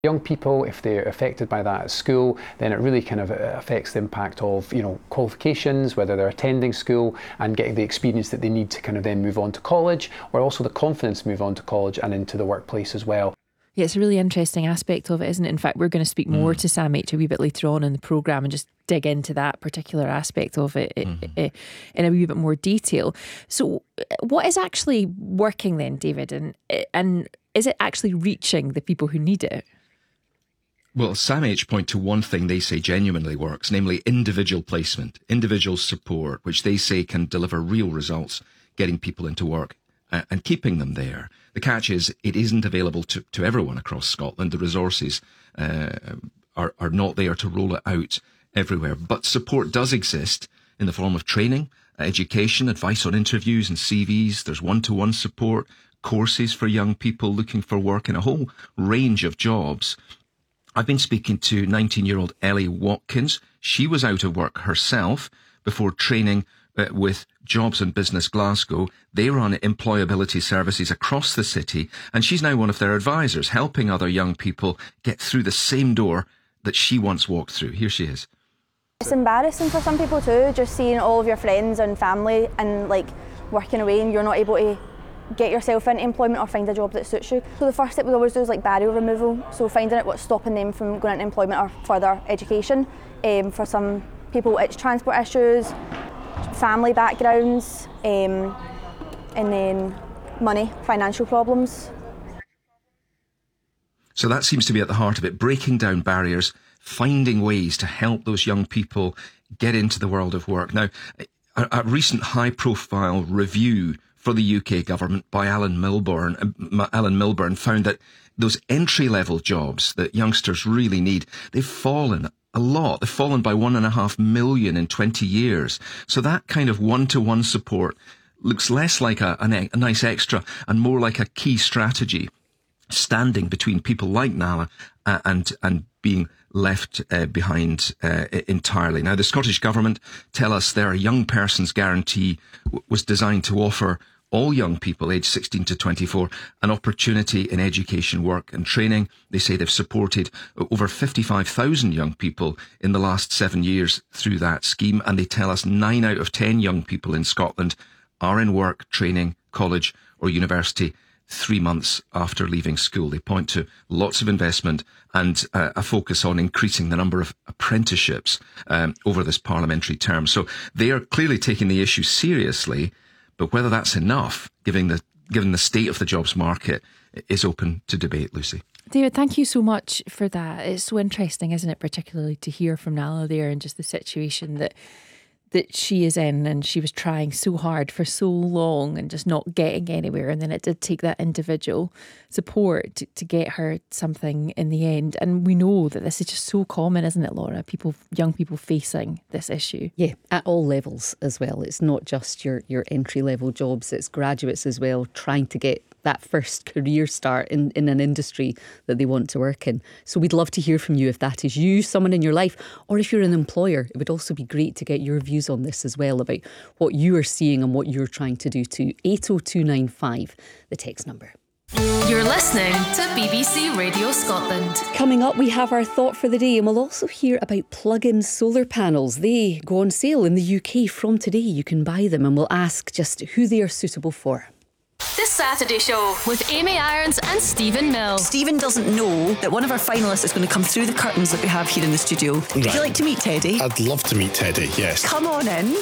Young people, if they're affected by that at school, then it really kind of affects the impact of, qualifications, whether they're attending school and getting the experience that they need to kind of then move on to college, or also the confidence to move on to college and into the workplace as well. Yeah, it's a really interesting aspect of it, isn't it? In fact, we're going to speak more to Sam H a wee bit later on in the programme and just dig into that particular aspect of it in a wee bit more detail. So what is actually working then, David? And is it actually reaching the people who need it? Well, Sam H point to one thing they say genuinely works, namely individual placement, individual support, which they say can deliver real results, getting people into work and keeping them there. The catch is it isn't available to everyone across Scotland. The resources are not there to roll it out everywhere. But support does exist in the form of training, education, advice on interviews and CVs. There's one-to-one support, courses for young people looking for work in a whole range of jobs. I've been speaking to 19-year-old Ellie Watkins. She was out of work herself before training with Jobs and Business Glasgow. They run employability services across the city, and she's now one of their advisors, helping other young people get through the same door that she once walked through. Here she is. It's embarrassing for some people too, just seeing all of your friends and family and working away and you're not able to get yourself into employment or find a job that suits you. So the first step we always do is barrier removal, so finding out what's stopping them from going into employment or further education. For some people it's transport issues, family backgrounds, and then money, financial problems. So that seems to be at the heart of it, breaking down barriers, finding ways to help those young people get into the world of work. Now, a recent high-profile review for the UK government by Alan Milburn found that those entry-level jobs that youngsters really need, they've fallen a lot. They've fallen by 1.5 million in 20 years. So that kind of one-to-one support looks less like a nice extra and more like a key strategy, standing between people like Nala and being left behind entirely. Now, the Scottish Government tell us their young person's guarantee was designed to offer all young people aged 16 to 24 an opportunity in education, work and training. They say they've supported over 55,000 young people in the last 7 years through that scheme. And they tell us 9 out of 10 young people in Scotland are in work, training, college or university 3 months after leaving school. They point to lots of investment and a focus on increasing the number of apprenticeships over this parliamentary term. So they are clearly taking the issue seriously, but whether that's enough, given the state of the jobs market, is open to debate, Lucy. David, thank you so much for that. It's so interesting, isn't it, particularly to hear from Nala there and just the situation that she is in, and she was trying so hard for so long and just not getting anywhere, and then it did take that individual support to get her something in the end. And we know that this is just so common, isn't it, Laura? Young people facing this issue. Yeah, at all levels as well. It's not just your entry level jobs, it's graduates as well, trying to get that first career start in an industry that they want to work in. So we'd love to hear from you if that is you, someone in your life, or if you're an employer. It would also be great to get your views on this as well, about what you are seeing and what you're trying to do to 80295, the text number. You're listening to BBC Radio Scotland. Coming up, we have our thought for the day, and we'll also hear about plug-in solar panels. They go on sale in the UK from today. You can buy them, and we'll ask just who they are suitable for. The Saturday Show with Amy Irons and Stephen Mill. Stephen doesn't know that one of our finalists is going to come through the curtains that we have here in the studio. Right. Would you like to meet Teddy? I'd love to meet Teddy, yes. Come on in.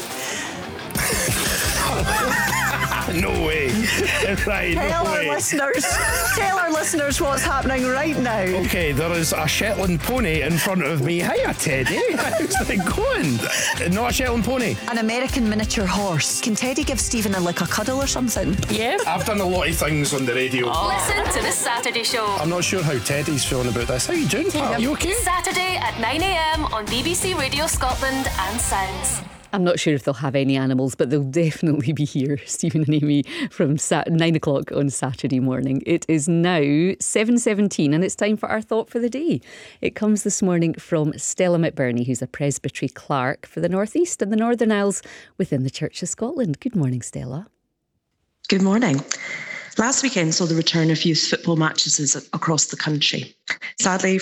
No way. Right, Tell our listeners what's happening right now. Okay, there is a Shetland pony in front of me. Hiya, Teddy. How's it going? Not a Shetland pony. An American miniature horse. Can Teddy give Stephen a cuddle or something? Yeah. I've done a lot of things on the radio. Listen to The Saturday Show. I'm not sure how Teddy's feeling about this. How you doing, pal? You okay? Saturday at 9 a.m. on BBC Radio Scotland and Sounds. I'm not sure if they'll have any animals, but they'll definitely be here, Stephen and Amy, from 9 o'clock on Saturday morning. It is now 7:17 and it's time for our thought for the day. It comes this morning from Stella McBurney, who's a Presbytery clerk for the North East and the Northern Isles within the Church of Scotland. Good morning, Stella. Good morning. Last weekend saw the return of youth football matches across the country. Sadly,